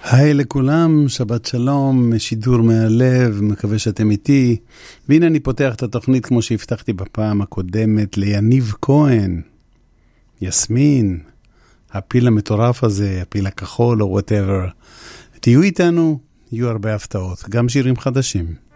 היי לכולם, שבת שלום, שידור מהלב, מקווה שאתם איתי. והנה אני פותח את התוכנית כמו שהבטחתי בפעם הקודמת ליניב כהן, יסמין, הפיל המטורף הזה, הפיל הכחול או whatever. תהיו איתנו, יהיו הרבה הפתעות, גם שירים חדשים.